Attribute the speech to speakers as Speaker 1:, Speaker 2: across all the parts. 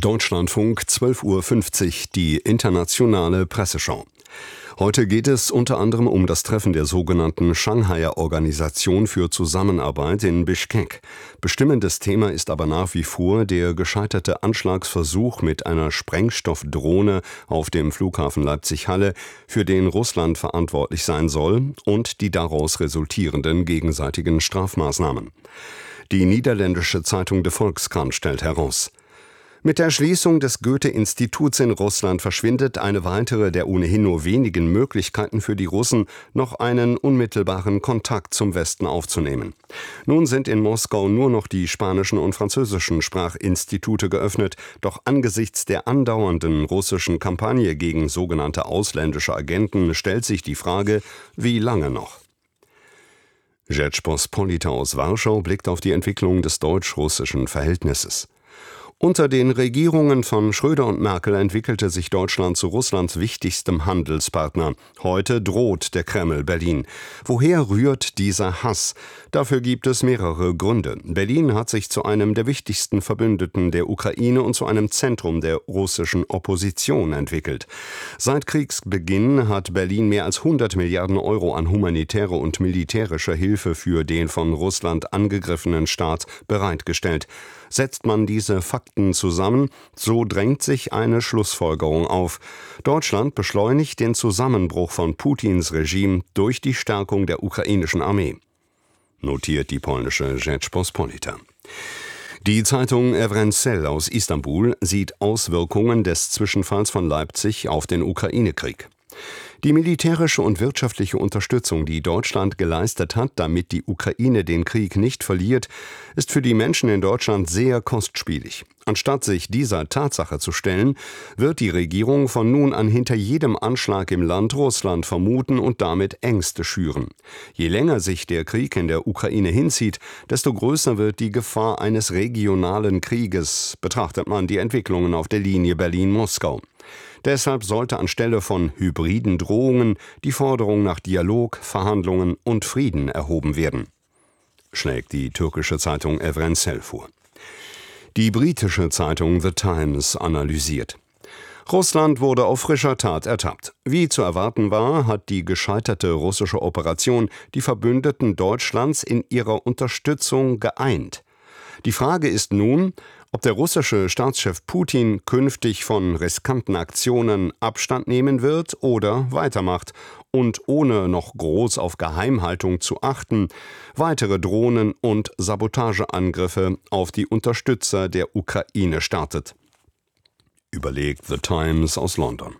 Speaker 1: Deutschlandfunk 12:50 Uhr, die internationale Presseschau. Heute geht es unter anderem um das Treffen der sogenannten Shanghaier Organisation für Zusammenarbeit in Bischkek. Bestimmendes Thema ist aber nach wie vor der gescheiterte Anschlagsversuch mit einer Sprengstoffdrohne auf dem Flughafen Leipzig-Halle, für den Russland verantwortlich sein soll, und die daraus resultierenden gegenseitigen Strafmaßnahmen. Die niederländische Zeitung De Volkskrant stellt heraus: Mit der Schließung des Goethe-Instituts in Russland verschwindet eine weitere der ohnehin nur wenigen Möglichkeiten für die Russen, noch einen unmittelbaren Kontakt zum Westen aufzunehmen. Nun sind in Moskau nur noch die spanischen und französischen Sprachinstitute geöffnet, doch angesichts der andauernden russischen Kampagne gegen sogenannte ausländische Agenten stellt sich die Frage, wie lange noch? Rzeczpospolita aus Warschau blickt auf die Entwicklung des deutsch-russischen Verhältnisses. Unter den Regierungen von Schröder und Merkel entwickelte sich Deutschland zu Russlands wichtigstem Handelspartner. Heute droht der Kreml Berlin. Woher rührt dieser Hass? Dafür gibt es mehrere Gründe. Berlin hat sich zu einem der wichtigsten Verbündeten der Ukraine und zu einem Zentrum der russischen Opposition entwickelt. Seit Kriegsbeginn hat Berlin mehr als 100 Milliarden Euro an humanitäre und militärische Hilfe für den von Russland angegriffenen Staat bereitgestellt. Setzt man diese Fakten zusammen, so drängt sich eine Schlussfolgerung auf. Deutschland beschleunigt den Zusammenbruch von Putins Regime durch die Stärkung der ukrainischen Armee, notiert die polnische Rzeczpospolita. Die Zeitung Evrensel aus Istanbul sieht Auswirkungen des Zwischenfalls von Leipzig auf den Ukraine-Krieg. Die militärische und wirtschaftliche Unterstützung, die Deutschland geleistet hat, damit die Ukraine den Krieg nicht verliert, ist für die Menschen in Deutschland sehr kostspielig. Anstatt sich dieser Tatsache zu stellen, wird die Regierung von nun an hinter jedem Anschlag im Land Russland vermuten und damit Ängste schüren. Je länger sich der Krieg in der Ukraine hinzieht, desto größer wird die Gefahr eines regionalen Krieges, betrachtet man die Entwicklungen auf der Linie Berlin-Moskau. Deshalb sollte anstelle von hybriden Drohungen die Forderung nach Dialog, Verhandlungen und Frieden erhoben werden, schlägt die türkische Zeitung Evrensel vor. Die britische Zeitung The Times analysiert: Russland wurde auf frischer Tat ertappt. Wie zu erwarten war, hat die gescheiterte russische Operation die Verbündeten Deutschlands in ihrer Unterstützung geeint. Die Frage ist nun, ob der russische Staatschef Putin künftig von riskanten Aktionen Abstand nehmen wird oder weitermacht und ohne noch groß auf Geheimhaltung zu achten, weitere Drohnen- und Sabotageangriffe auf die Unterstützer der Ukraine startet, überlegt The Times aus London.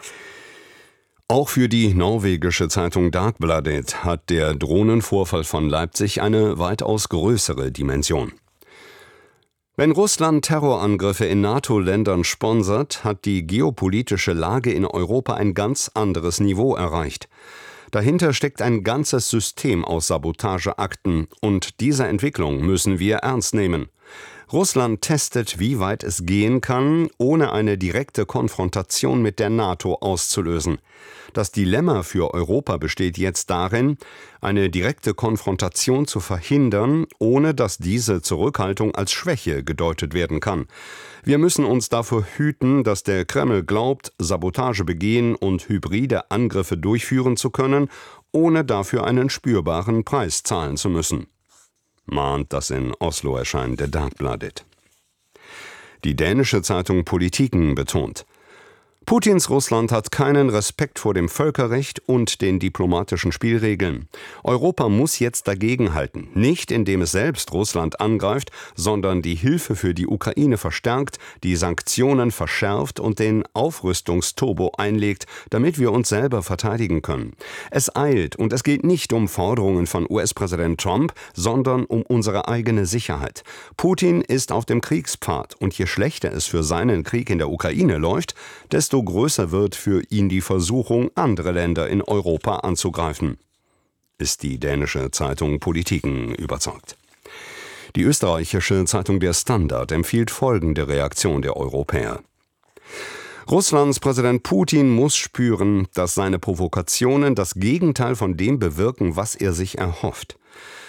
Speaker 1: Auch für die norwegische Zeitung Dagbladet hat der Drohnenvorfall von Leipzig eine weitaus größere Dimension. Wenn Russland Terrorangriffe in NATO-Ländern sponsert, hat die geopolitische Lage in Europa ein ganz anderes Niveau erreicht. Dahinter steckt ein ganzes System aus Sabotageakten, und diese Entwicklung müssen wir ernst nehmen. Russland testet, wie weit es gehen kann, ohne eine direkte Konfrontation mit der NATO auszulösen. Das Dilemma für Europa besteht jetzt darin, eine direkte Konfrontation zu verhindern, ohne dass diese Zurückhaltung als Schwäche gedeutet werden kann. Wir müssen uns davor hüten, dass der Kreml glaubt, Sabotage begehen und hybride Angriffe durchführen zu können, ohne dafür einen spürbaren Preis zahlen zu müssen, mahnt das in Oslo erscheinende Dagbladet. Die dänische Zeitung Politiken betont: Putins Russland hat keinen Respekt vor dem Völkerrecht und den diplomatischen Spielregeln. Europa muss jetzt dagegenhalten, nicht indem es selbst Russland angreift, sondern die Hilfe für die Ukraine verstärkt, die Sanktionen verschärft und den Aufrüstungsturbo einlegt, damit wir uns selber verteidigen können. Es eilt, und es geht nicht um Forderungen von US-Präsident Trump, sondern um unsere eigene Sicherheit. Putin ist auf dem Kriegspfad, und je schlechter es für seinen Krieg in der Ukraine läuft, desto größer wird für ihn die Versuchung, andere Länder in Europa anzugreifen, ist die dänische Zeitung Politiken überzeugt. Die österreichische Zeitung Der Standard empfiehlt folgende Reaktion der Europäer: Russlands Präsident Putin muss spüren, dass seine Provokationen das Gegenteil von dem bewirken, was er sich erhofft.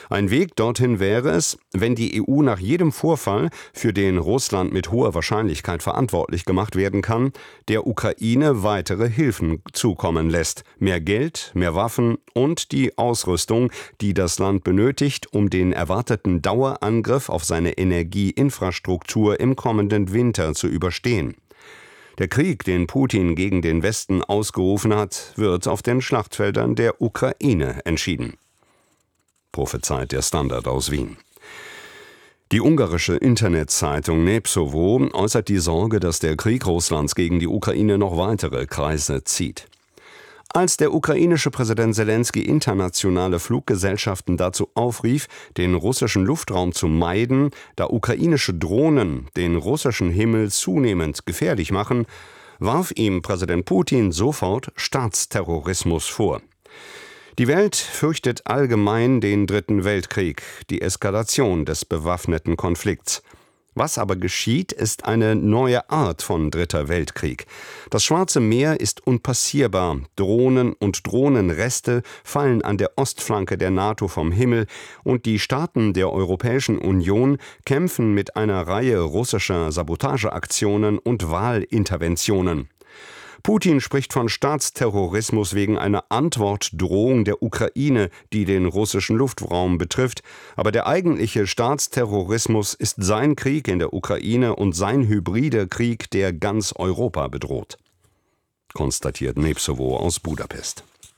Speaker 1: Ein Weg dorthin wäre es, wenn die EU nach jedem Vorfall, für den Russland mit hoher Wahrscheinlichkeit verantwortlich gemacht werden kann, der Ukraine weitere Hilfen zukommen lässt. Mehr Geld, mehr Waffen und die Ausrüstung, die das Land benötigt, um den erwarteten Dauerangriff auf seine Energieinfrastruktur im kommenden Winter zu überstehen. Der Krieg, den Putin gegen den Westen ausgerufen hat, wird auf den Schlachtfeldern der Ukraine entschieden. Prophezeit der Standard aus Wien. Die ungarische Internetzeitung Népszava äußert die Sorge, dass der Krieg Russlands gegen die Ukraine noch weitere Kreise zieht. Als der ukrainische Präsident Selenskyj internationale Fluggesellschaften dazu aufrief, den russischen Luftraum zu meiden, da ukrainische Drohnen den russischen Himmel zunehmend gefährlich machen, warf ihm Präsident Putin sofort Staatsterrorismus vor. Die Welt fürchtet allgemein den Dritten Weltkrieg, die Eskalation des bewaffneten Konflikts. Was aber geschieht, ist eine neue Art von Dritter Weltkrieg. Das Schwarze Meer ist unpassierbar. Drohnen und Drohnenreste fallen an der Ostflanke der NATO vom Himmel und die Staaten der Europäischen Union kämpfen mit einer Reihe russischer Sabotageaktionen und Wahlinterventionen. Putin spricht von Staatsterrorismus wegen einer Antwortdrohung der Ukraine, die den russischen Luftraum betrifft. Aber der eigentliche Staatsterrorismus ist sein Krieg in der Ukraine und sein hybrider Krieg, der ganz Europa bedroht, konstatiert Népszava aus Budapest.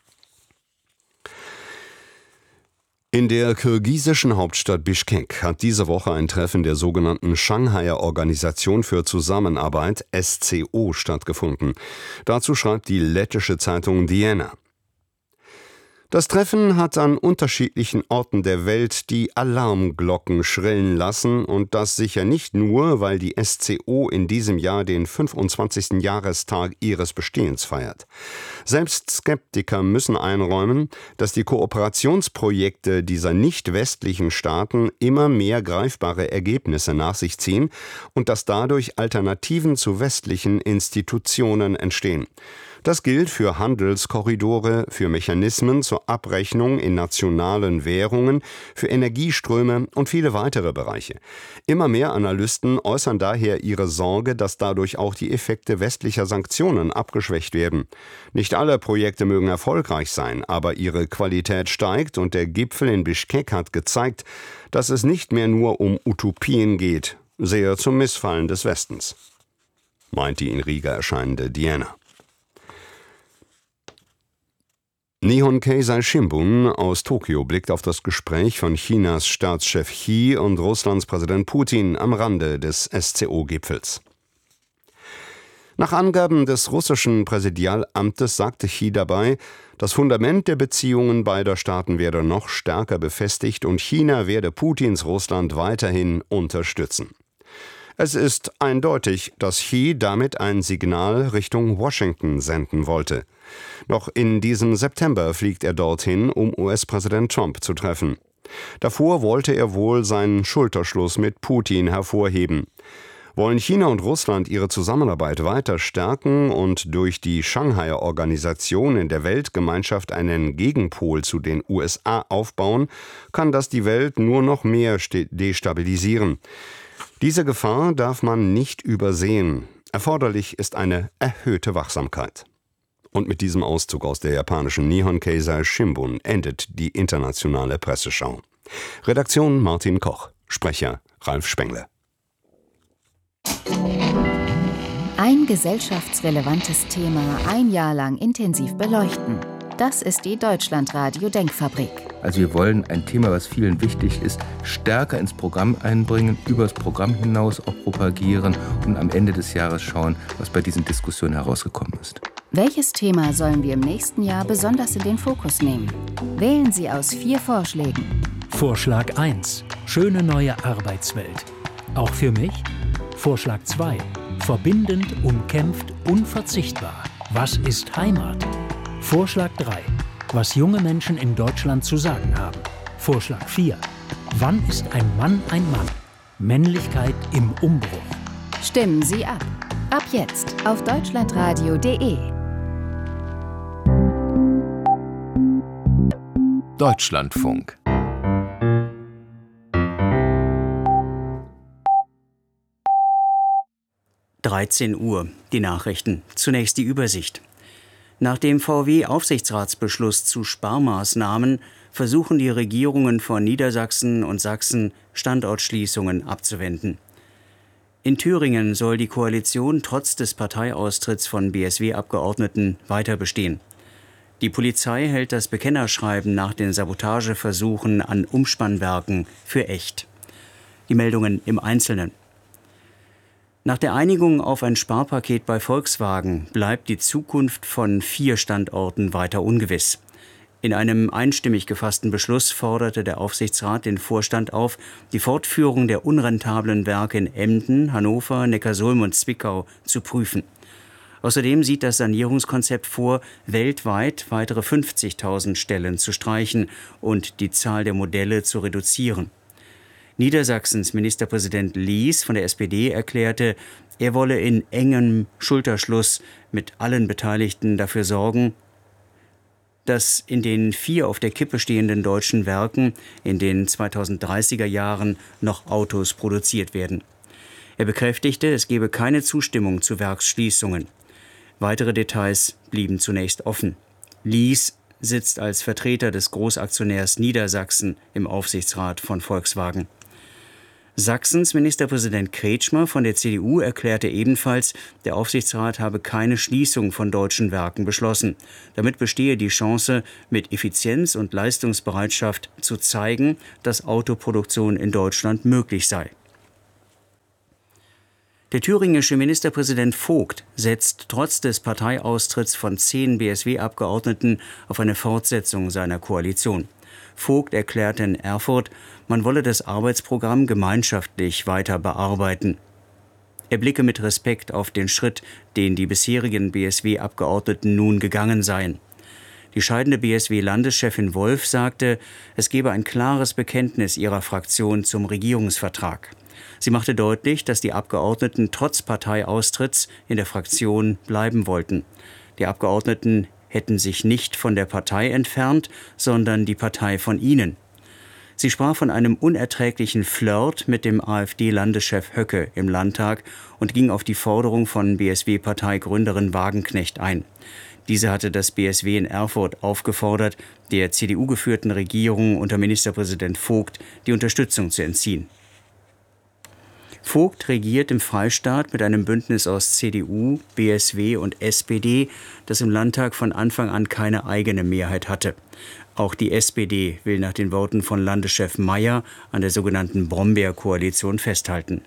Speaker 1: In der kirgisischen Hauptstadt Bischkek hat diese Woche ein Treffen der sogenannten Shanghaier Organisation für Zusammenarbeit SCO stattgefunden. Dazu schreibt die lettische Zeitung Diena. Das Treffen hat an unterschiedlichen Orten der Welt die Alarmglocken schrillen lassen und das sicher nicht nur, weil die SCO in diesem Jahr den 25. Jahrestag ihres Bestehens feiert. Selbst Skeptiker müssen einräumen, dass die Kooperationsprojekte dieser nicht-westlichen Staaten immer mehr greifbare Ergebnisse nach sich ziehen und dass dadurch Alternativen zu westlichen Institutionen entstehen. Das gilt für Handelskorridore, für Mechanismen zur Abrechnung in nationalen Währungen, für Energieströme und viele weitere Bereiche. Immer mehr Analysten äußern daher ihre Sorge, dass dadurch auch die Effekte westlicher Sanktionen abgeschwächt werden. Nicht alle Projekte mögen erfolgreich sein, aber ihre Qualität steigt und der Gipfel in Bischkek hat gezeigt, dass es nicht mehr nur um Utopien geht, sehr zum Missfallen des Westens, meint die in Riga erscheinende Diena. Nihon Keizai Shimbun aus Tokio blickt auf das Gespräch von Chinas Staatschef Xi und Russlands Präsident Putin am Rande des SCO-Gipfels. Nach Angaben des russischen Präsidialamtes sagte Xi dabei, das Fundament der Beziehungen beider Staaten werde noch stärker befestigt und China werde Putins Russland weiterhin unterstützen. Es ist eindeutig, dass Xi damit ein Signal Richtung Washington senden wollte. Noch in diesem September fliegt er dorthin, um US-Präsident Trump zu treffen. Davor wollte er wohl seinen Schulterschluss mit Putin hervorheben. Wollen China und Russland ihre Zusammenarbeit weiter stärken und durch die Shanghaier Organisation in der Weltgemeinschaft einen Gegenpol zu den USA aufbauen, kann das die Welt nur noch mehr destabilisieren. Diese Gefahr darf man nicht übersehen. Erforderlich ist eine erhöhte Wachsamkeit. Und mit diesem Auszug aus der japanischen Nihon Keizai Shimbun endet die internationale Presseschau. Redaktion Martin Koch, Sprecher Ralf Spengler.
Speaker 2: Ein gesellschaftsrelevantes Thema ein Jahr lang intensiv beleuchten. Das ist die Deutschlandradio-Denkfabrik.
Speaker 3: Also wir wollen ein Thema, was vielen wichtig ist, stärker ins Programm einbringen, über das Programm hinaus auch propagieren und am Ende des Jahres schauen, was bei diesen Diskussionen herausgekommen ist.
Speaker 2: Welches Thema sollen wir im nächsten Jahr besonders in den Fokus nehmen? Wählen Sie aus 4 Vorschlägen.
Speaker 4: Vorschlag 1. Schöne neue Arbeitswelt. Auch für mich? Vorschlag 2. Verbindend, umkämpft, unverzichtbar. Was ist Heimat? Vorschlag 3. Was junge Menschen in Deutschland zu sagen haben. Vorschlag 4. Wann ist ein Mann ein Mann? Männlichkeit im Umbruch.
Speaker 2: Stimmen Sie ab. Ab jetzt auf deutschlandradio.de.
Speaker 5: Deutschlandfunk 13 Uhr, die Nachrichten. Zunächst die Übersicht. Nach dem VW-Aufsichtsratsbeschluss zu Sparmaßnahmen versuchen die Regierungen von Niedersachsen und Sachsen, Standortschließungen abzuwenden. In Thüringen soll die Koalition trotz des Parteiaustritts von BSW-Abgeordneten weiter bestehen. Die Polizei hält das Bekennerschreiben nach den Sabotageversuchen an Umspannwerken für echt. Die Meldungen im Einzelnen. Nach der Einigung auf ein Sparpaket bei Volkswagen bleibt die Zukunft von 4 Standorten weiter ungewiss. In einem einstimmig gefassten Beschluss forderte der Aufsichtsrat den Vorstand auf, die Fortführung der unrentablen Werke in Emden, Hannover, Neckarsulm und Zwickau zu prüfen. Außerdem sieht das Sanierungskonzept vor, weltweit weitere 50.000 Stellen zu streichen und die Zahl der Modelle zu reduzieren. Niedersachsens Ministerpräsident Lies von der SPD erklärte, er wolle in engem Schulterschluss mit allen Beteiligten dafür sorgen, dass in den 4 auf der Kippe stehenden deutschen Werken in den 2030er Jahren noch Autos produziert werden. Er bekräftigte, es gebe keine Zustimmung zu Werksschließungen. Weitere Details blieben zunächst offen. Lies sitzt als Vertreter des Großaktionärs Niedersachsen im Aufsichtsrat von Volkswagen. Sachsens Ministerpräsident Kretschmer von der CDU erklärte ebenfalls, der Aufsichtsrat habe keine Schließung von deutschen Werken beschlossen. Damit bestehe die Chance, mit Effizienz und Leistungsbereitschaft zu zeigen, dass Autoproduktion in Deutschland möglich sei. Der thüringische Ministerpräsident Vogt setzt trotz des Parteiaustritts von 10 BSW-Abgeordneten auf eine Fortsetzung seiner Koalition. Vogt erklärte in Erfurt, man wolle das Arbeitsprogramm gemeinschaftlich weiter bearbeiten. Er blicke mit Respekt auf den Schritt, den die bisherigen BSW-Abgeordneten nun gegangen seien. Die scheidende BSW-Landeschefin Wolf sagte, es gebe ein klares Bekenntnis ihrer Fraktion zum Regierungsvertrag. Sie machte deutlich, dass die Abgeordneten trotz Parteiaustritts in der Fraktion bleiben wollten. Die Abgeordneten hätten sich nicht von der Partei entfernt, sondern die Partei von ihnen. Sie sprach von einem unerträglichen Flirt mit dem AfD-Landeschef Höcke im Landtag und ging auf die Forderung von BSW-Parteigründerin Wagenknecht ein. Diese hatte das BSW in Erfurt aufgefordert, der CDU-geführten Regierung unter Ministerpräsident Vogt die Unterstützung zu entziehen. Vogt regiert im Freistaat mit einem Bündnis aus CDU, BSW und SPD, das im Landtag von Anfang an keine eigene Mehrheit hatte. Auch die SPD will nach den Worten von Landeschef Mayer an der sogenannten Brombeer-Koalition festhalten.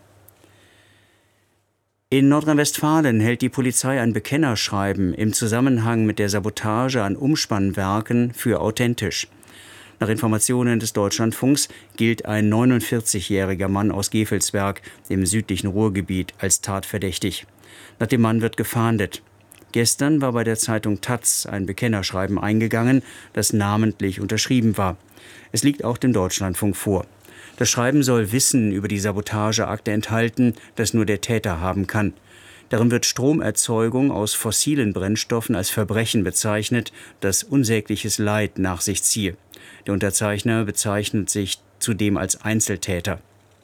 Speaker 5: In Nordrhein-Westfalen hält die Polizei ein Bekennerschreiben im Zusammenhang mit der Sabotage an Umspannwerken für authentisch. Nach Informationen des Deutschlandfunks gilt ein 49-jähriger Mann aus Gevelsberg im südlichen Ruhrgebiet als tatverdächtig. Nach dem Mann wird gefahndet. Gestern war bei der Zeitung taz ein Bekennerschreiben eingegangen, das namentlich unterschrieben war. Es liegt auch dem Deutschlandfunk vor. Das Schreiben soll Wissen über die Sabotageakte enthalten, das nur der Täter haben kann. Darin wird Stromerzeugung aus fossilen Brennstoffen als Verbrechen bezeichnet, das unsägliches Leid nach sich ziehe. Der Unterzeichner bezeichnet sich zudem als Einzeltäter.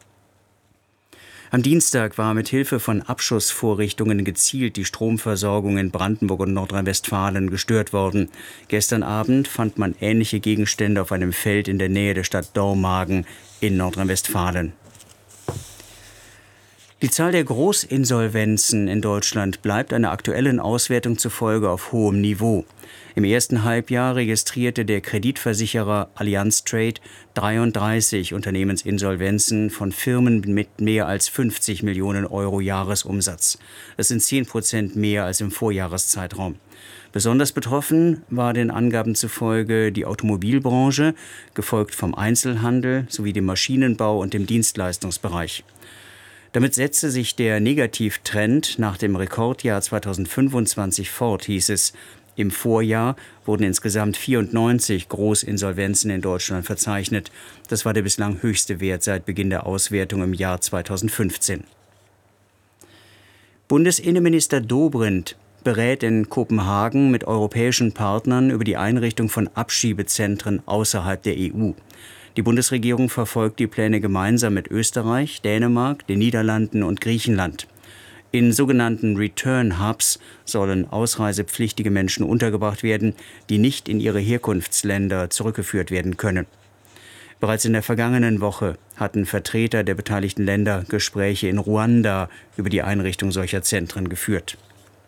Speaker 5: Am Dienstag war mit Hilfe von Abschussvorrichtungen gezielt die Stromversorgung in Brandenburg und Nordrhein-Westfalen gestört worden. Gestern Abend fand man ähnliche Gegenstände auf einem Feld in der Nähe der Stadt Dormagen in Nordrhein-Westfalen. Die Zahl der Großinsolvenzen in Deutschland bleibt einer aktuellen Auswertung zufolge auf hohem Niveau. Im ersten Halbjahr registrierte der Kreditversicherer Allianz Trade 33 Unternehmensinsolvenzen von Firmen mit mehr als 50 Millionen Euro Jahresumsatz. Das sind 10% mehr als im Vorjahreszeitraum. Besonders betroffen war den Angaben zufolge die Automobilbranche, gefolgt vom Einzelhandel sowie dem Maschinenbau und dem Dienstleistungsbereich. Damit setzte sich der Negativtrend nach dem Rekordjahr 2025 fort, hieß es. Im Vorjahr wurden insgesamt 94 Großinsolvenzen in Deutschland verzeichnet. Das war der bislang höchste Wert seit Beginn der Auswertung im Jahr 2015. Bundesinnenminister Dobrindt berät in Kopenhagen mit europäischen Partnern über die Einrichtung von Abschiebezentren außerhalb der EU. Die Bundesregierung verfolgt die Pläne gemeinsam mit Österreich, Dänemark, den Niederlanden und Griechenland. In sogenannten Return Hubs sollen ausreisepflichtige Menschen untergebracht werden, die nicht in ihre Herkunftsländer zurückgeführt werden können. Bereits in der vergangenen Woche hatten Vertreter der beteiligten Länder Gespräche in Ruanda über die Einrichtung solcher Zentren geführt.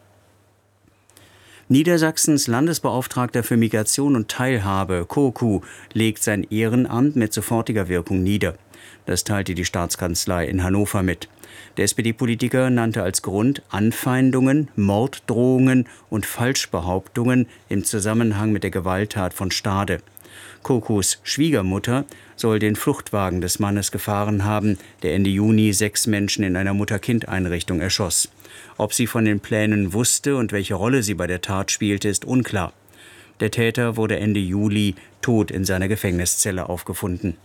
Speaker 5: Niedersachsens Landesbeauftragter für Migration und Teilhabe, Koku, legt sein Ehrenamt mit sofortiger Wirkung nieder. Das teilte die Staatskanzlei in Hannover mit. Der SPD-Politiker nannte als Grund Anfeindungen, Morddrohungen und Falschbehauptungen im Zusammenhang mit der Gewalttat von Stade. Kokus Schwiegermutter soll den Fluchtwagen des Mannes gefahren haben, der Ende Juni 6 Menschen in einer Mutter-Kind-Einrichtung erschoss. Ob sie von den Plänen wusste und welche Rolle sie bei der Tat spielte, ist unklar. Der Täter wurde Ende Juli tot in seiner Gefängniszelle aufgefunden.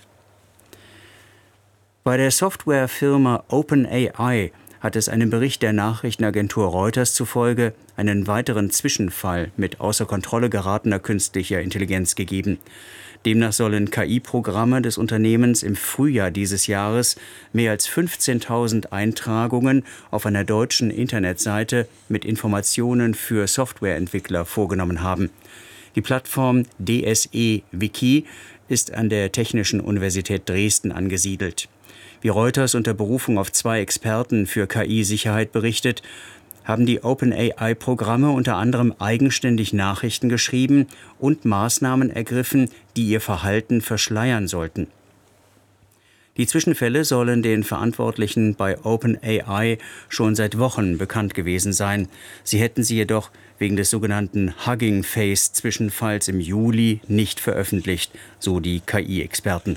Speaker 5: Bei der Softwarefirma OpenAI hat es einem Bericht der Nachrichtenagentur Reuters zufolge einen weiteren Zwischenfall mit außer Kontrolle geratener künstlicher Intelligenz gegeben. Demnach sollen KI-Programme des Unternehmens im Frühjahr dieses Jahres mehr als 15.000 Eintragungen auf einer deutschen Internetseite mit Informationen für Softwareentwickler vorgenommen haben. Die Plattform DSE Wiki ist an der Technischen Universität Dresden angesiedelt. Wie Reuters unter Berufung auf 2 Experten für KI-Sicherheit berichtet, haben die OpenAI-Programme unter anderem eigenständig Nachrichten geschrieben und Maßnahmen ergriffen, die ihr Verhalten verschleiern sollten. Die Zwischenfälle sollen den Verantwortlichen bei OpenAI schon seit Wochen bekannt gewesen sein. Sie hätten sie jedoch wegen des sogenannten Hugging Face-Zwischenfalls im Juli nicht veröffentlicht, so die KI-Experten.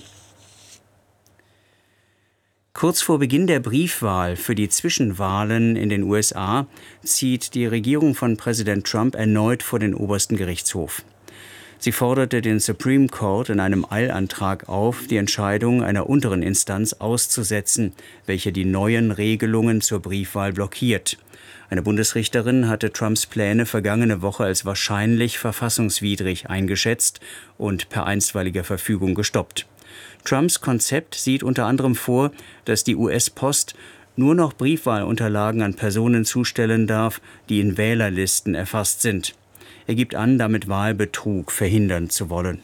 Speaker 5: Kurz vor Beginn der Briefwahl für die Zwischenwahlen in den USA zieht die Regierung von Präsident Trump erneut vor den obersten Gerichtshof. Sie forderte den Supreme Court in einem Eilantrag auf, die Entscheidung einer unteren Instanz auszusetzen, welche die neuen Regelungen zur Briefwahl blockiert. Eine Bundesrichterin hatte Trumps Pläne vergangene Woche als wahrscheinlich verfassungswidrig eingeschätzt und per einstweiliger Verfügung gestoppt. Trumps Konzept sieht unter anderem vor, dass die US-Post nur noch Briefwahlunterlagen an Personen zustellen darf, die in Wählerlisten erfasst sind. Er gibt an, damit Wahlbetrug verhindern zu wollen.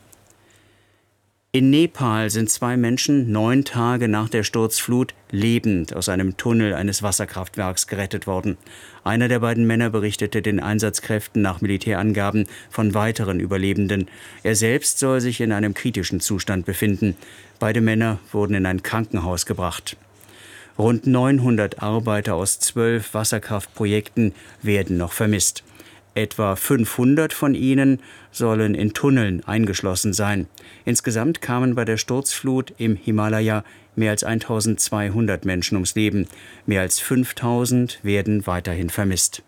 Speaker 5: In Nepal sind 2 Menschen 9 Tage nach der Sturzflut lebend aus einem Tunnel eines Wasserkraftwerks gerettet worden. Einer der beiden Männer berichtete den Einsatzkräften nach Militärangaben von weiteren Überlebenden. Er selbst soll sich in einem kritischen Zustand befinden. Beide Männer wurden in ein Krankenhaus gebracht. Rund 900 Arbeiter aus 12 Wasserkraftprojekten werden noch vermisst. Etwa 500 von ihnen sollen in Tunneln eingeschlossen sein. Insgesamt kamen bei der Sturzflut im Himalaya mehr als 1.200 Menschen ums Leben. Mehr als 5.000 werden weiterhin vermisst.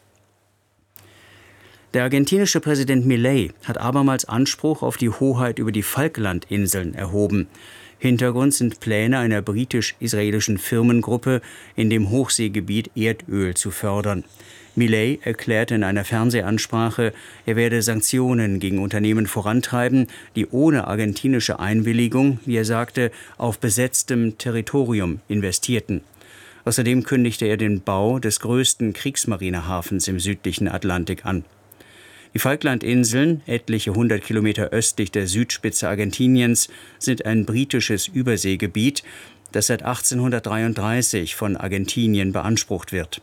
Speaker 5: Der argentinische Präsident Milei hat abermals Anspruch auf die Hoheit über die Falklandinseln erhoben. Hintergrund sind Pläne einer britisch-israelischen Firmengruppe, in dem Hochseegebiet Erdöl zu fördern. Milei erklärte in einer Fernsehansprache, er werde Sanktionen gegen Unternehmen vorantreiben, die ohne argentinische Einwilligung, wie er sagte, auf besetztem Territorium investierten. Außerdem kündigte er den Bau des größten Kriegsmarinehafens im südlichen Atlantik an. Die Falklandinseln, etliche 100 Kilometer östlich der Südspitze Argentiniens, sind ein britisches Überseegebiet, das seit 1833 von Argentinien beansprucht wird.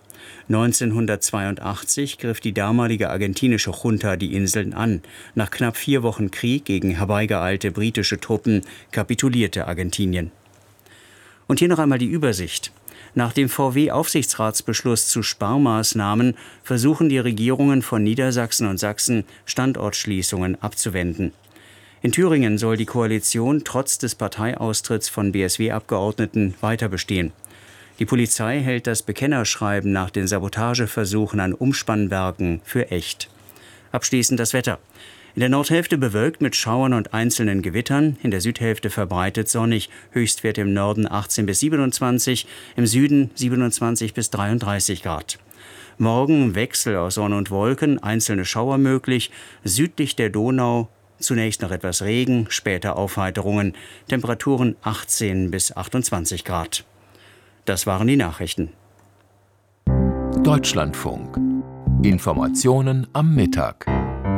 Speaker 5: 1982 griff die damalige argentinische Junta die Inseln an. Nach knapp 4 Wochen Krieg gegen herbeigeeilte britische Truppen kapitulierte Argentinien. Und hier noch einmal die Übersicht. Nach dem VW-Aufsichtsratsbeschluss zu Sparmaßnahmen versuchen die Regierungen von Niedersachsen und Sachsen, Standortschließungen abzuwenden. In Thüringen soll die Koalition trotz des Parteiaustritts von BSW-Abgeordneten weiter bestehen. Die Polizei hält das Bekennerschreiben nach den Sabotageversuchen an Umspannwerken für echt. Abschließend das Wetter. In der Nordhälfte bewölkt mit Schauern und einzelnen Gewittern, in der Südhälfte verbreitet sonnig, Höchstwerte im Norden 18 bis 27, im Süden 27 bis 33 Grad. Morgen Wechsel aus Sonne und Wolken, einzelne Schauer möglich, südlich der Donau zunächst noch etwas Regen, später Aufheiterungen, Temperaturen 18 bis 28 Grad. Das waren die Nachrichten.
Speaker 6: Deutschlandfunk. Informationen am Mittag.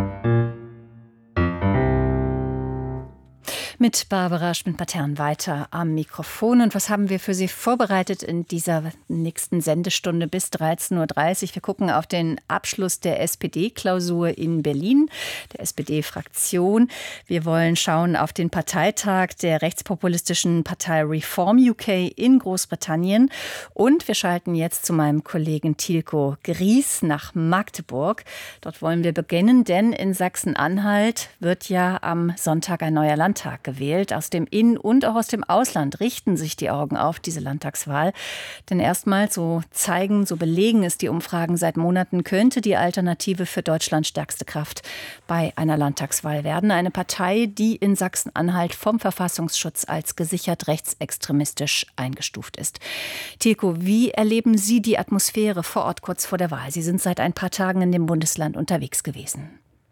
Speaker 7: Mit Barbara Schmidt-Matern weiter am Mikrofon. Und was haben wir für Sie vorbereitet in dieser nächsten Sendestunde bis 13.30 Uhr? Wir gucken auf den Abschluss der SPD-Klausur in Berlin, der SPD-Fraktion. Wir wollen schauen auf den Parteitag der rechtspopulistischen Partei Reform UK in Großbritannien. Und wir schalten jetzt zu meinem Kollegen Tilko Gries nach Magdeburg. Dort wollen wir beginnen, denn in Sachsen-Anhalt wird ja am Sonntag ein neuer Landtag gewählt. Aus dem In- und auch aus dem Ausland richten sich die Augen auf diese Landtagswahl. Denn erstmals, so belegen es die Umfragen seit Monaten, könnte die Alternative für Deutschlands stärkste Kraft bei einer Landtagswahl werden. Eine Partei, die in Sachsen-Anhalt vom Verfassungsschutz als gesichert rechtsextremistisch eingestuft ist. Tilko, wie erleben Sie die Atmosphäre vor Ort kurz vor der Wahl? Sie sind seit ein paar Tagen in dem Bundesland unterwegs gewesen.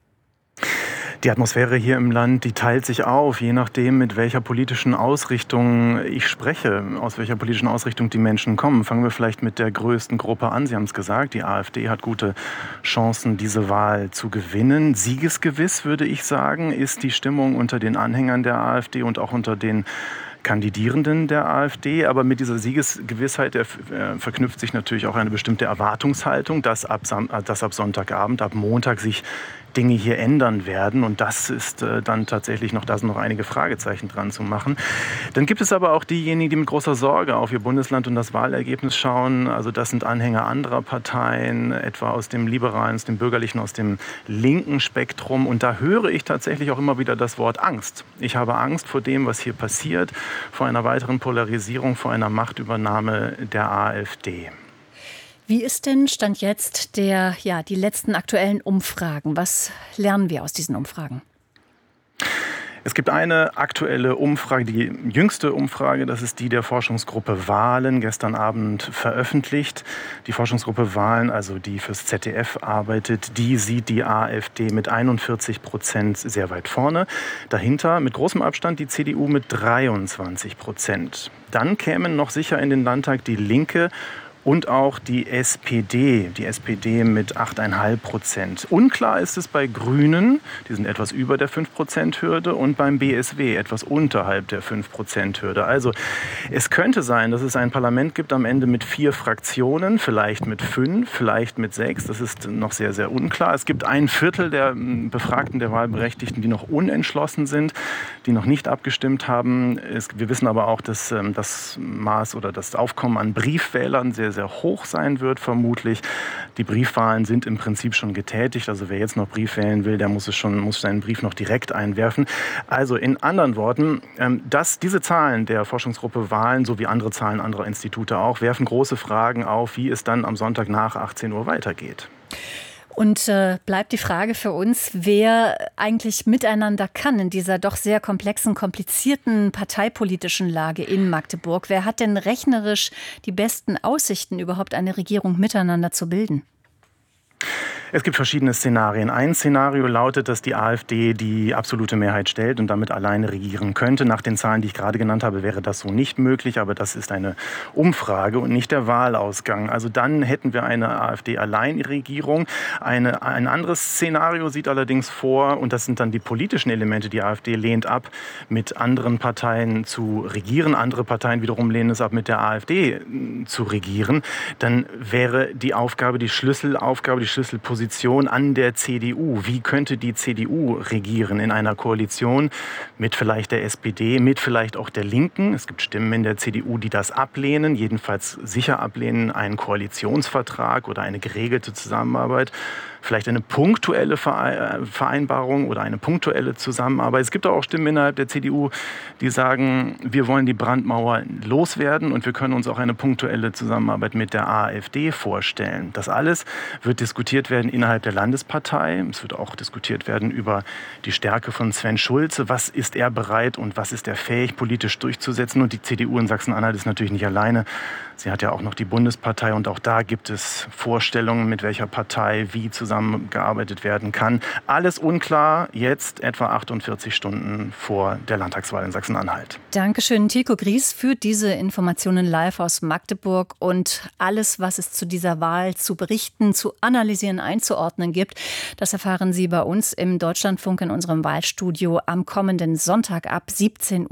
Speaker 8: Die Atmosphäre hier im Land, die teilt sich auf, je nachdem, mit welcher politischen Ausrichtung ich spreche, aus welcher politischen Ausrichtung die Menschen kommen. Fangen wir vielleicht mit der größten Gruppe an. Sie haben es gesagt, die AfD hat gute Chancen, diese Wahl zu gewinnen. Siegesgewiss, würde ich sagen, ist die Stimmung unter den Anhängern der AfD und auch unter den Kandidierenden der AfD. Aber mit dieser Siegesgewissheit verknüpft sich natürlich auch eine bestimmte Erwartungshaltung, dass ab Sonntagabend, ab Montag sich Dinge hier ändern werden. Und das ist dann tatsächlich da sind noch einige Fragezeichen dran zu machen. Dann gibt es aber auch diejenigen, die mit großer Sorge auf ihr Bundesland und das Wahlergebnis schauen. Also das sind Anhänger anderer Parteien, etwa aus dem liberalen, aus dem bürgerlichen, aus dem linken Spektrum. Und da höre ich tatsächlich auch immer wieder das Wort Angst. Ich habe Angst vor dem, was hier passiert, vor einer weiteren Polarisierung, vor einer Machtübernahme der AfD.
Speaker 7: Wie ist denn Stand jetzt die letzten aktuellen Umfragen? Was lernen wir aus diesen Umfragen?
Speaker 8: Es gibt eine aktuelle Umfrage, die jüngste Umfrage, das ist die der Forschungsgruppe Wahlen, gestern Abend veröffentlicht. Die Forschungsgruppe Wahlen, also die fürs ZDF arbeitet, die sieht die AfD mit 41% sehr weit vorne. Dahinter mit großem Abstand die CDU mit 23%. Dann kämen noch sicher in den Landtag die Linke und auch die SPD mit 8,5%. Unklar ist es bei Grünen, die sind etwas über der 5%-Hürde, und beim BSW etwas unterhalb der 5%-Hürde. Also es könnte sein, dass es ein Parlament gibt am Ende mit 4 Fraktionen, vielleicht mit 5, vielleicht mit 6. Das ist noch sehr, sehr unklar. Es gibt ein Viertel der Befragten, der Wahlberechtigten, die noch unentschlossen sind, die noch nicht abgestimmt haben. Wir wissen aber auch, dass das Maß oder das Aufkommen an Briefwählern sehr, sehr hoch sein wird, vermutlich. Die Briefwahlen sind im Prinzip schon getätigt. Also wer jetzt noch Brief wählen will, der muss seinen Brief noch direkt einwerfen. Also in anderen Worten, diese Zahlen der Forschungsgruppe Wahlen sowie andere Zahlen anderer Institute auch werfen große Fragen auf, wie es dann am Sonntag nach 18 Uhr weitergeht.
Speaker 7: Und bleibt die Frage für uns, wer eigentlich miteinander kann in dieser doch sehr komplexen, komplizierten parteipolitischen Lage in Magdeburg. Wer hat denn rechnerisch die besten Aussichten, überhaupt eine Regierung miteinander zu bilden?
Speaker 8: Es gibt verschiedene Szenarien. Ein Szenario lautet, dass die AfD die absolute Mehrheit stellt und damit alleine regieren könnte. Nach den Zahlen, die ich gerade genannt habe, wäre das so nicht möglich. Aber das ist eine Umfrage und nicht der Wahlausgang. Also dann hätten wir eine AfD-Alleinregierung. Ein anderes Szenario sieht allerdings vor, und das sind dann die politischen Elemente, die AfD lehnt ab, mit anderen Parteien zu regieren. Andere Parteien wiederum lehnen es ab, mit der AfD zu regieren. Dann wäre die Aufgabe, die Schlüsselposition an der CDU. Wie könnte die CDU regieren in einer Koalition mit vielleicht der SPD, mit vielleicht auch der Linken? Es gibt Stimmen in der CDU, die das ablehnen, jedenfalls sicher ablehnen, einen Koalitionsvertrag oder eine geregelte Zusammenarbeit. Vielleicht eine punktuelle Vereinbarung oder eine punktuelle Zusammenarbeit. Es gibt auch Stimmen innerhalb der CDU, die sagen, wir wollen die Brandmauer loswerden und wir können uns auch eine punktuelle Zusammenarbeit mit der AfD vorstellen. Das alles wird diskutiert werden innerhalb der Landespartei. Es wird auch diskutiert werden über die Stärke von Sven Schulze. Was ist er bereit und was ist er fähig, politisch durchzusetzen? Und die CDU in Sachsen-Anhalt ist natürlich nicht alleine, Sie hat ja auch noch die Bundespartei und auch da gibt es Vorstellungen, mit welcher Partei wie zusammengearbeitet werden kann. Alles unklar, jetzt etwa 48 Stunden vor der Landtagswahl in Sachsen-Anhalt.
Speaker 7: Dankeschön, Tilko Gries, für diese Informationen live aus Magdeburg und alles, was es zu dieser Wahl zu berichten, zu analysieren, einzuordnen gibt. Das erfahren Sie bei uns im Deutschlandfunk in unserem Wahlstudio am kommenden Sonntag ab 17:55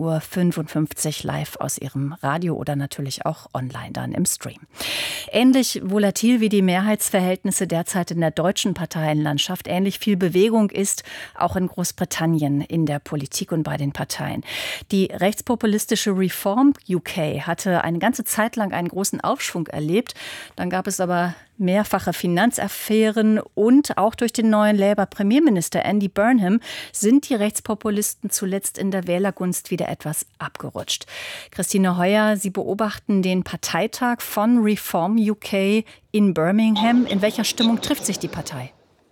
Speaker 7: Uhr live aus Ihrem Radio oder natürlich auch online dann im Stream. Ähnlich volatil wie die Mehrheitsverhältnisse derzeit in der deutschen Parteienlandschaft, ähnlich viel Bewegung ist auch in Großbritannien in der Politik und bei den Parteien. Die rechtspopulistische Reform UK hatte eine ganze Zeit lang einen großen Aufschwung erlebt. Dann gab es aber mehrfache Finanzaffären und auch durch den neuen Labour-Premierminister Andy Burnham sind die Rechtspopulisten zuletzt in der Wählergunst wieder etwas abgerutscht. Christine Heuer, Sie beobachten den Parteitag von Reform UK in Birmingham. In welcher Stimmung trifft sich die Partei?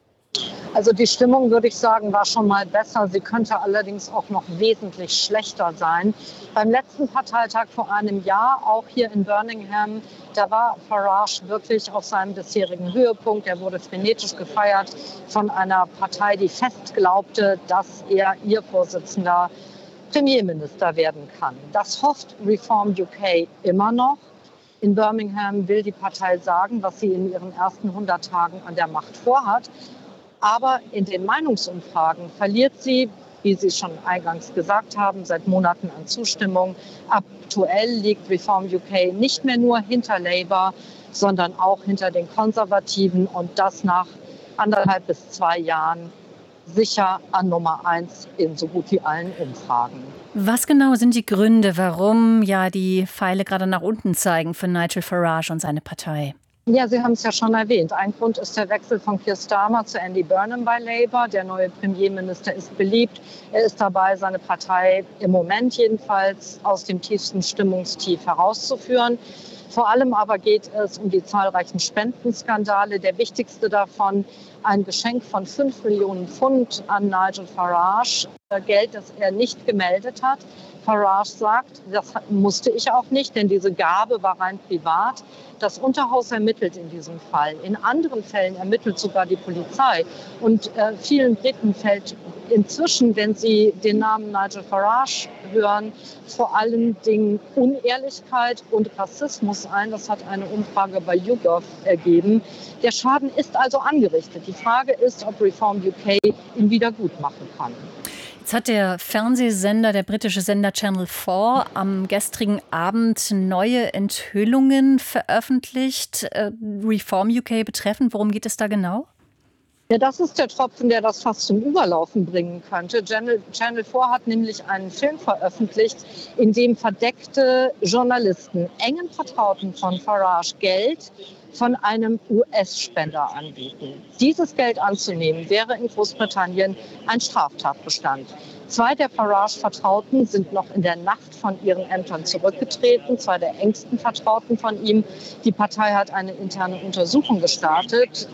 Speaker 9: Also die Stimmung, würde ich sagen, war schon mal besser. Sie könnte allerdings auch noch wesentlich schlechter sein. Beim letzten Parteitag vor einem Jahr, auch hier in Birmingham, da war Farage wirklich auf seinem bisherigen Höhepunkt. Er wurde frenetisch gefeiert von einer Partei, die fest glaubte, dass er ihr Vorsitzender Premierminister werden kann. Das hofft Reform UK immer noch. In Birmingham will die Partei sagen, was sie in ihren ersten 100 Tagen an der Macht vorhat. Aber in den Meinungsumfragen verliert sie, wie Sie schon eingangs gesagt haben, seit Monaten an Zustimmung. Aktuell liegt Reform UK nicht mehr nur hinter Labour, sondern auch hinter den Konservativen und das nach 1,5 bis 2 Jahren sicher an Nummer 1 in so gut wie allen Umfragen.
Speaker 7: Was genau sind die Gründe, warum ja die Pfeile gerade nach unten zeigen für Nigel Farage und seine Partei?
Speaker 9: Ja, Sie haben es ja schon erwähnt. Ein Grund ist der Wechsel von Keir Starmer zu Andy Burnham bei Labour. Der neue Premierminister ist beliebt. Er ist dabei, seine Partei im Moment jedenfalls aus dem tiefsten Stimmungstief herauszuführen. Vor allem aber geht es um die zahlreichen Spendenskandale. Der wichtigste davon, ein Geschenk von 5 Millionen Pfund an Nigel Farage. Geld, das er nicht gemeldet hat. Farage sagt, das musste ich auch nicht, denn diese Gabe war rein privat. Das Unterhaus ermittelt in diesem Fall. In anderen Fällen ermittelt sogar die Polizei. Und vielen Briten fällt inzwischen, wenn sie den Namen Nigel Farage hören, vor allen Dingen Unehrlichkeit und Rassismus ein. Das hat eine Umfrage bei YouGov ergeben. Der Schaden ist also angerichtet. Die Frage ist, ob Reform UK ihn wieder gut machen kann.
Speaker 7: Jetzt hat der Fernsehsender, der britische Sender Channel 4, am gestrigen Abend neue Enthüllungen veröffentlicht, Reform UK betreffend. Worum geht es da genau?
Speaker 9: Ja, das ist der Tropfen, der das fast zum Überlaufen bringen könnte. Channel 4 hat nämlich einen Film veröffentlicht, in dem verdeckte Journalisten, engen Vertrauten von Farage, Geld von einem US-Spender anbieten. Dieses Geld anzunehmen, wäre in Großbritannien ein Straftatbestand. 2 der Farage-Vertrauten sind noch in der Nacht von ihren Ämtern zurückgetreten, 2 der engsten Vertrauten von ihm. Die Partei hat eine interne Untersuchung gestartet.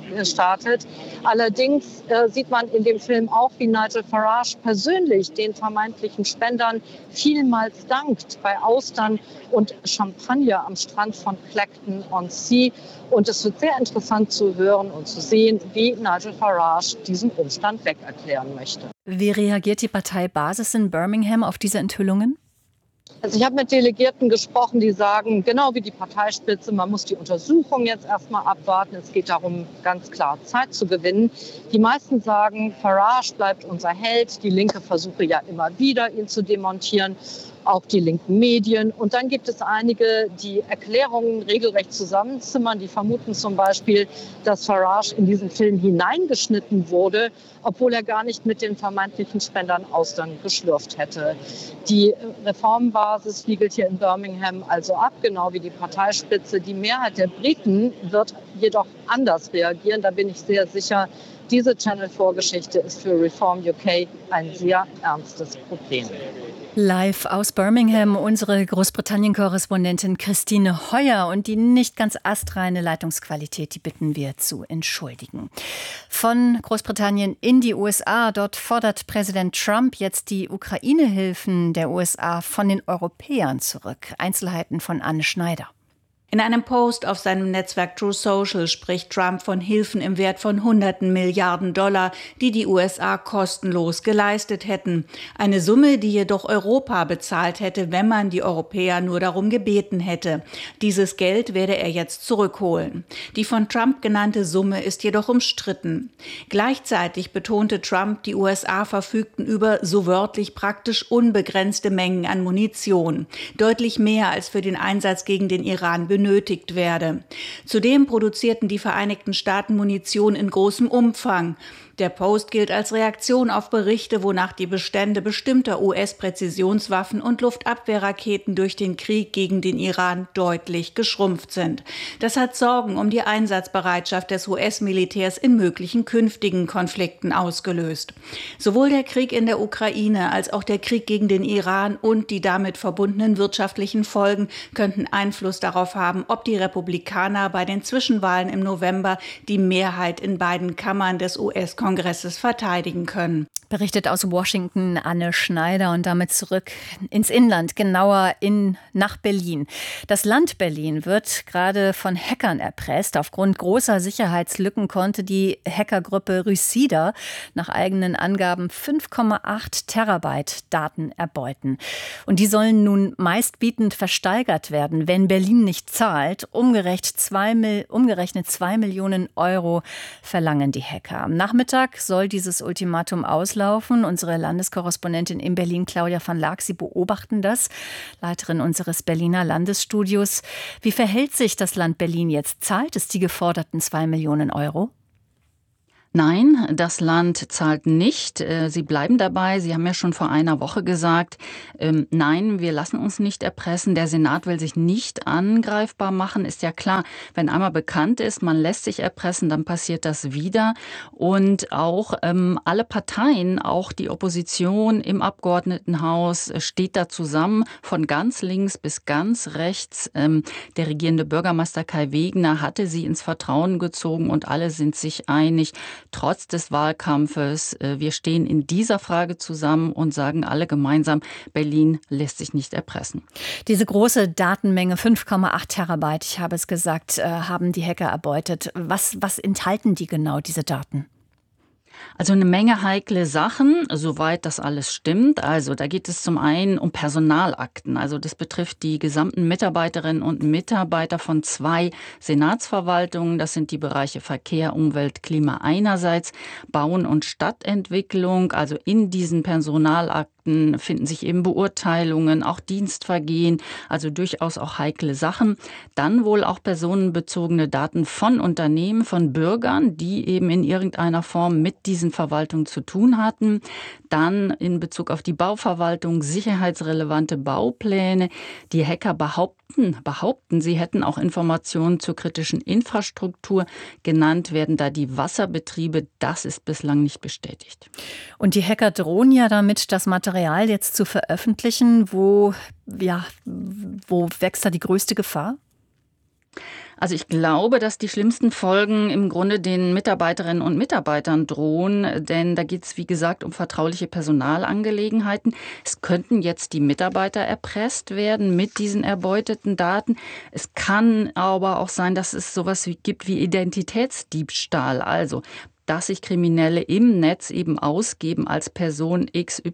Speaker 9: Allerdings sieht man in dem Film auch, wie Nigel Farage persönlich den vermeintlichen Spendern vielmals dankt bei Austern und Champagner am Strand von Clacton-on-Sea. Und es wird sehr interessant zu hören und zu sehen, wie Nigel Farage diesen Umstand wegerklären möchte.
Speaker 7: Wie reagiert die Parteibasis in Birmingham auf diese Enthüllungen?
Speaker 9: Also ich habe mit Delegierten gesprochen, die sagen, genau wie die Parteispitze, man muss die Untersuchung jetzt erstmal abwarten. Es geht darum, ganz klar Zeit zu gewinnen. Die meisten sagen, Farage bleibt unser Held. Die Linke versuche ja immer wieder, ihn zu demontieren. Auch die linken Medien. Und dann gibt es einige, die Erklärungen regelrecht zusammenzimmern. Die vermuten zum Beispiel, dass Farage in diesen Film hineingeschnitten wurde, obwohl er gar nicht mit den vermeintlichen Spendern Austern geschlürft hätte. Die Reformbasis wiegelt hier in Birmingham also ab, genau wie die Parteispitze. Die Mehrheit der Briten wird jedoch anders reagieren. Da bin ich sehr sicher. Diese Channel-4-Geschichte ist für Reform UK ein sehr ernstes Problem.
Speaker 7: Live aus Birmingham unsere Großbritannien-Korrespondentin Christine Heuer und die nicht ganz astreine Leitungsqualität, die bitten wir zu entschuldigen. Von Großbritannien in die USA. Dort fordert Präsident Trump jetzt die Ukraine-Hilfen der USA von den Europäern zurück. Einzelheiten von Anne Schneider.
Speaker 10: In einem Post auf seinem Netzwerk Truth Social spricht Trump von Hilfen im Wert von Hunderten Milliarden $, die die USA kostenlos geleistet hätten. Eine Summe, die jedoch Europa bezahlt hätte, wenn man die Europäer nur darum gebeten hätte. Dieses Geld werde er jetzt zurückholen. Die von Trump genannte Summe ist jedoch umstritten. Gleichzeitig betonte Trump, die USA verfügten über so wörtlich praktisch unbegrenzte Mengen an Munition. Deutlich mehr als für den Einsatz gegen den Iran benötigt werde. Zudem produzierten die Vereinigten Staaten Munition in großem Umfang. Der Post gilt als Reaktion auf Berichte, wonach die Bestände bestimmter US-Präzisionswaffen und Luftabwehrraketen durch den Krieg gegen den Iran deutlich geschrumpft sind. Das hat Sorgen um die Einsatzbereitschaft des US-Militärs in möglichen künftigen Konflikten ausgelöst. Sowohl der Krieg in der Ukraine als auch der Krieg gegen den Iran und die damit verbundenen wirtschaftlichen Folgen könnten Einfluss darauf haben, ob die Republikaner bei den Zwischenwahlen im November die Mehrheit in beiden Kammern des US-Kongresses verteidigen können.
Speaker 7: Berichtet aus Washington Anne Schneider und damit zurück ins Inland, genauer nach Berlin. Das Land Berlin wird gerade von Hackern erpresst. Aufgrund großer Sicherheitslücken konnte die Hackergruppe Ryssida nach eigenen Angaben 5,8 Terabyte Daten erbeuten. Und die sollen nun meistbietend versteigert werden, wenn Berlin nicht zahlt. Umgerechnet 2 Millionen Euro verlangen die Hacker. Am Nachmittag soll dieses Ultimatum auslaufen. Unsere Landeskorrespondentin in Berlin, Claudia van Laak, Sie beobachten das, Leiterin unseres Berliner Landesstudios. Wie verhält sich das Land Berlin jetzt? Zahlt es die geforderten 2 Millionen Euro?
Speaker 11: Nein, das Land zahlt nicht. Sie bleiben dabei. Sie haben ja schon vor einer Woche gesagt, nein, wir lassen uns nicht erpressen. Der Senat will sich nicht angreifbar machen. Ist ja klar, wenn einmal bekannt ist, man lässt sich erpressen, dann passiert das wieder. Und auch alle Parteien, auch die Opposition im Abgeordnetenhaus steht da zusammen, von ganz links bis ganz rechts. Der regierende Bürgermeister Kai Wegner hatte sie ins Vertrauen gezogen und alle sind sich einig. Trotz des Wahlkampfes, wir stehen in dieser Frage zusammen und sagen alle gemeinsam, Berlin lässt sich nicht erpressen.
Speaker 7: Diese große Datenmenge, 5,8 Terabyte, ich habe es gesagt, haben die Hacker erbeutet. Was enthalten die genau, diese Daten?
Speaker 11: Also eine Menge heikle Sachen, soweit das alles stimmt. Also da geht es zum einen um Personalakten. Also das betrifft die gesamten Mitarbeiterinnen und Mitarbeiter von 2 Senatsverwaltungen. Das sind die Bereiche Verkehr, Umwelt, Klima einerseits, Bauen und Stadtentwicklung. Also in diesen Personalakten finden sich eben Beurteilungen, auch Dienstvergehen, also durchaus auch heikle Sachen. Dann wohl auch personenbezogene Daten von Unternehmen, von Bürgern, die eben in irgendeiner Form mit diesen Verwaltungen zu tun hatten. Dann in Bezug auf die Bauverwaltung sicherheitsrelevante Baupläne. Die Hacker behaupten, sie hätten auch Informationen zur kritischen Infrastruktur. Genannt werden da die Wasserbetriebe. Das ist bislang nicht bestätigt.
Speaker 7: Und die Hacker drohen ja damit, das Material jetzt zu veröffentlichen. Wo wächst da die größte Gefahr?
Speaker 11: Also ich glaube, dass die schlimmsten Folgen im Grunde den Mitarbeiterinnen und Mitarbeitern drohen, denn da geht es, wie gesagt, um vertrauliche Personalangelegenheiten. Es könnten jetzt die Mitarbeiter erpresst werden mit diesen erbeuteten Daten. Es kann aber auch sein, dass es sowas gibt wie Identitätsdiebstahl, also dass sich Kriminelle im Netz eben ausgeben als Person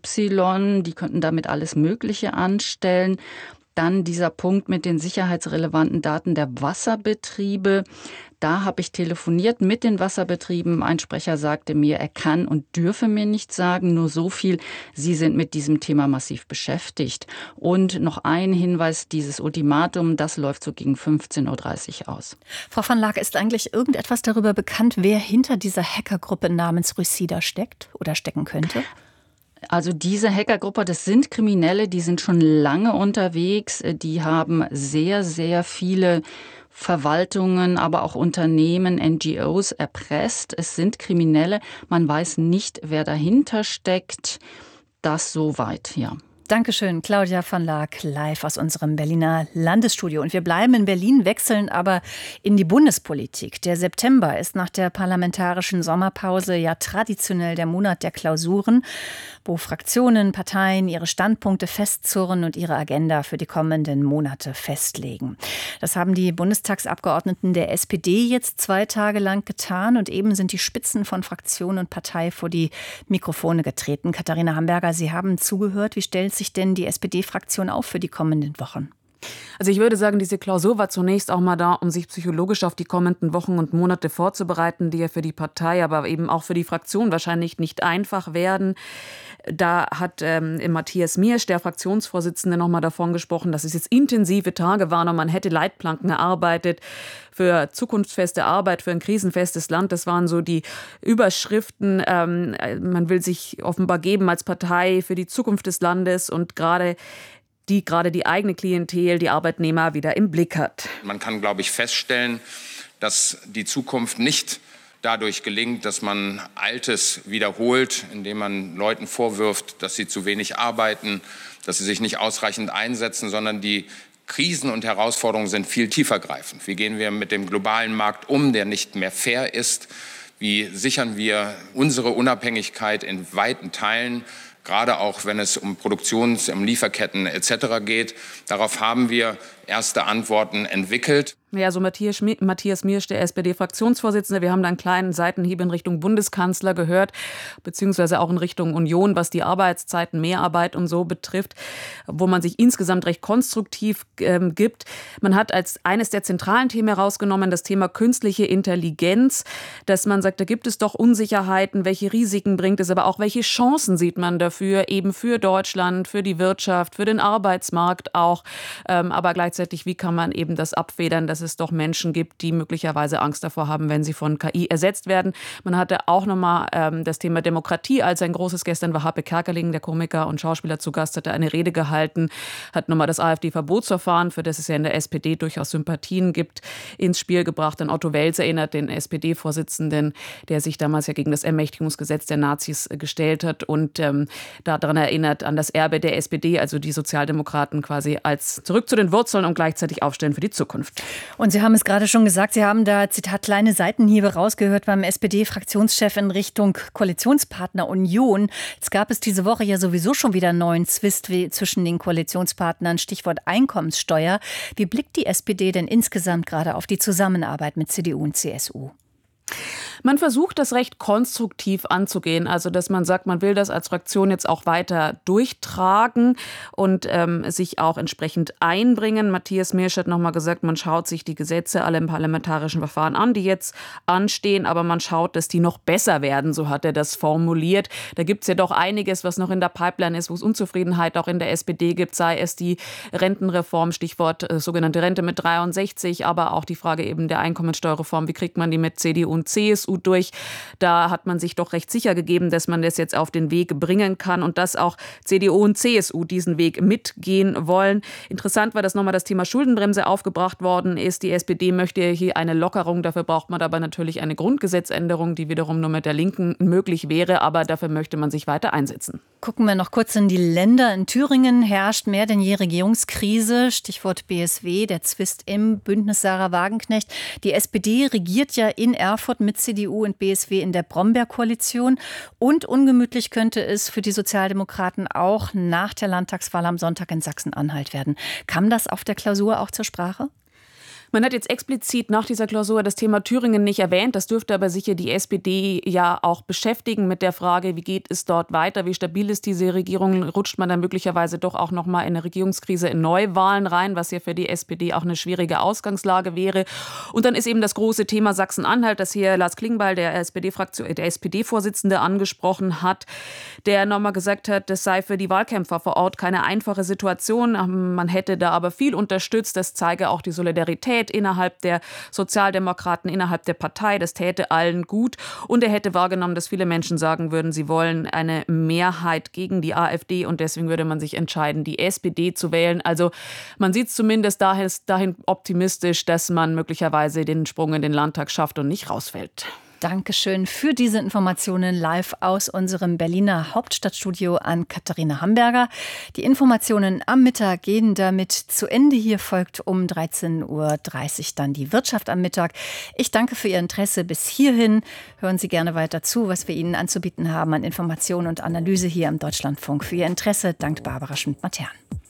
Speaker 11: XY. Die könnten damit alles Mögliche anstellen. Dann dieser Punkt mit den sicherheitsrelevanten Daten der Wasserbetriebe. Da habe ich telefoniert mit den Wasserbetrieben. Ein Sprecher sagte mir, er kann und dürfe mir nicht sagen, nur so viel. Sie sind mit diesem Thema massiv beschäftigt. Und noch ein Hinweis, dieses Ultimatum, das läuft so gegen 15.30 Uhr aus.
Speaker 7: Frau van Laak, ist eigentlich irgendetwas darüber bekannt, wer hinter dieser Hackergruppe namens Ryssida steckt oder stecken könnte?
Speaker 11: Also diese Hackergruppe, das sind Kriminelle, die sind schon lange unterwegs. Die haben sehr, sehr viele Verwaltungen, aber auch Unternehmen, NGOs erpresst. Es sind Kriminelle. Man weiß nicht, wer dahinter steckt. Das soweit, ja.
Speaker 7: Dankeschön, Claudia von Laak, live aus unserem Berliner Landesstudio. Und wir bleiben in Berlin, wechseln aber in die Bundespolitik. Der September ist nach der parlamentarischen Sommerpause ja traditionell der Monat der Klausuren, wo Fraktionen, Parteien ihre Standpunkte festzurren und ihre Agenda für die kommenden Monate festlegen. Das haben die Bundestagsabgeordneten der SPD jetzt 2 Tage lang getan und eben sind die Spitzen von Fraktion und Partei vor die Mikrofone getreten. Katharina Hamburger, Sie haben zugehört. Wie stellt sich denn die SPD-Fraktion auf für die kommenden Wochen?
Speaker 12: Also ich würde sagen, diese Klausur war zunächst auch mal da, um sich psychologisch auf die kommenden Wochen und Monate vorzubereiten, die ja für die Partei, aber eben auch für die Fraktion wahrscheinlich nicht einfach werden. Da hat Matthias Miersch, der Fraktionsvorsitzende, noch mal davon gesprochen, dass es jetzt intensive Tage waren und man hätte Leitplanken erarbeitet für zukunftsfeste Arbeit, für ein krisenfestes Land. Das waren so die Überschriften. Man will sich offenbar geben als Partei für die Zukunft des Landes und gerade die eigene Klientel, die Arbeitnehmer wieder im Blick hat.
Speaker 13: Man kann, glaube ich, feststellen, dass die Zukunft nicht dadurch gelingt, dass man Altes wiederholt, indem man Leuten vorwirft, dass sie zu wenig arbeiten, dass sie sich nicht ausreichend einsetzen, sondern die Krisen und Herausforderungen sind viel tiefergreifend. Wie gehen wir mit dem globalen Markt um, der nicht mehr fair ist? Wie sichern wir unsere Unabhängigkeit in weiten Teilen? Gerade auch, wenn es um um Lieferketten etc. geht. Darauf haben wir erste Antworten entwickelt.
Speaker 12: Ja, so Matthias Miersch, der SPD-Fraktionsvorsitzende. Wir haben da einen kleinen Seitenhieb in Richtung Bundeskanzler gehört, beziehungsweise auch in Richtung Union, was die Arbeitszeiten, Mehrarbeit und so betrifft, wo man sich insgesamt recht konstruktiv gibt. Man hat als eines der zentralen Themen herausgenommen das Thema künstliche Intelligenz, dass man sagt, da gibt es doch Unsicherheiten, welche Risiken bringt es, aber auch welche Chancen sieht man dafür, eben für Deutschland, für die Wirtschaft, für den Arbeitsmarkt auch, aber gleichzeitig, wie kann man eben das abfedern, dass es doch Menschen gibt, die möglicherweise Angst davor haben, wenn sie von KI ersetzt werden. Man hatte auch nochmal das Thema Demokratie als ein großes. Gestern war Happe Kerkeling, der Komiker und Schauspieler, zu Gast, hatte eine Rede gehalten, hat nochmal das AfD-Verbotsverfahren, für das es ja in der SPD durchaus Sympathien gibt, ins Spiel gebracht. An Otto Wels erinnert, den SPD-Vorsitzenden, der sich damals ja gegen das Ermächtigungsgesetz der Nazis gestellt hat und daran erinnert, an das Erbe der SPD, also die Sozialdemokraten quasi als zurück zu den Wurzeln und gleichzeitig aufstellen für die Zukunft.
Speaker 7: Und Sie haben es gerade schon gesagt, Sie haben da, Zitat, kleine Seitenhiebe rausgehört beim SPD-Fraktionschef in Richtung Koalitionspartner Union. Jetzt gab es diese Woche ja sowieso schon wieder einen neuen Zwist zwischen den Koalitionspartnern, Stichwort Einkommenssteuer. Wie blickt die SPD denn insgesamt gerade auf die Zusammenarbeit mit CDU und CSU?
Speaker 12: Man versucht, das recht konstruktiv anzugehen. Also, dass man sagt, man will das als Fraktion jetzt auch weiter durchtragen und sich auch entsprechend einbringen. Matthias Miersch hat nochmal gesagt, man schaut sich die Gesetze alle im parlamentarischen Verfahren an, die jetzt anstehen, aber man schaut, dass die noch besser werden, so hat er das formuliert. Da gibt es ja doch einiges, was noch in der Pipeline ist, wo es Unzufriedenheit auch in der SPD gibt, sei es die Rentenreform, Stichwort sogenannte Rente mit 63, aber auch die Frage eben der Einkommensteuerreform, wie kriegt man die mit CDU und CSU durch. Da hat man sich doch recht sicher gegeben, dass man das jetzt auf den Weg bringen kann und dass auch CDU und CSU diesen Weg mitgehen wollen. Interessant war, dass nochmal das Thema Schuldenbremse aufgebracht worden ist. Die SPD möchte hier eine Lockerung. Dafür braucht man aber natürlich eine Grundgesetzänderung, die wiederum nur mit der Linken möglich wäre. Aber dafür möchte man sich weiter einsetzen.
Speaker 7: Gucken wir noch kurz in die Länder. In Thüringen herrscht mehr denn je Regierungskrise. Stichwort BSW, der Zwist im Bündnis Sarah Wagenknecht. Die SPD regiert ja in Erfurt mit CDU und BSW in der Brombeer-Koalition. Und ungemütlich könnte es für die Sozialdemokraten auch nach der Landtagswahl am Sonntag in Sachsen-Anhalt werden. Kam das auf der Klausur auch zur Sprache?
Speaker 12: Man hat jetzt explizit nach dieser Klausur das Thema Thüringen nicht erwähnt. Das dürfte aber sicher die SPD ja auch beschäftigen mit der Frage, wie geht es dort weiter, wie stabil ist diese Regierung, rutscht man dann möglicherweise doch auch noch mal in eine Regierungskrise, in Neuwahlen rein, was ja für die SPD auch eine schwierige Ausgangslage wäre. Und dann ist eben das große Thema Sachsen-Anhalt, das hier Lars Klingbeil, der SPD-Vorsitzende, angesprochen hat, der nochmal gesagt hat, das sei für die Wahlkämpfer vor Ort keine einfache Situation. Man hätte da aber viel unterstützt. Das zeige auch die Solidarität innerhalb der Sozialdemokraten, innerhalb der Partei. Das täte allen gut. Und er hätte wahrgenommen, dass viele Menschen sagen würden, sie wollen eine Mehrheit gegen die AfD und deswegen würde man sich entscheiden, die SPD zu wählen. Also man sieht es zumindest dahin optimistisch, dass man möglicherweise den Sprung in den Landtag schafft und nicht rausfällt.
Speaker 7: Dankeschön für diese Informationen live aus unserem Berliner Hauptstadtstudio an Katharina Hamberger. Die Informationen am Mittag gehen damit zu Ende. Hier folgt um 13:30 Uhr dann die Wirtschaft am Mittag. Ich danke für Ihr Interesse bis hierhin. Hören Sie gerne weiter zu, was wir Ihnen anzubieten haben an Informationen und Analyse hier am Deutschlandfunk. Für Ihr Interesse dankt Barbara Schmidt-Matern.